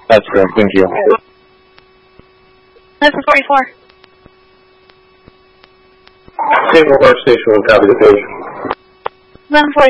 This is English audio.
That's correct. Thank you. 1144. Same Park Station, one copy the page. 1144.